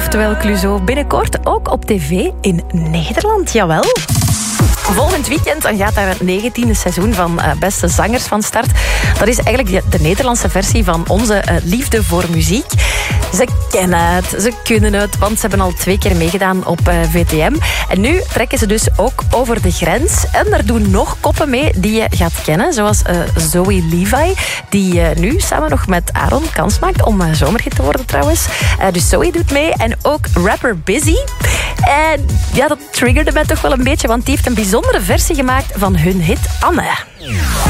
oftewel Clouseau, binnenkort ook op tv in Nederland, jawel. Volgend weekend dan gaat daar het 19e seizoen van Beste Zangers van start. Dat is eigenlijk de Nederlandse versie van onze liefde voor muziek. Ze kennen het, ze kunnen het, want ze hebben al 2 keer meegedaan op VTM. En nu trekken ze dus ook over de grens. En daar doen nog koppen mee die je gaat kennen, zoals Zoe Levi, die nu samen nog met Aaron kans maakt om zomerhit te worden trouwens. Dus Zoe doet mee en ook rapper Busy. En ja, dat triggerde mij toch wel een beetje, want die heeft een bijzondere versie gemaakt van hun hit Anne.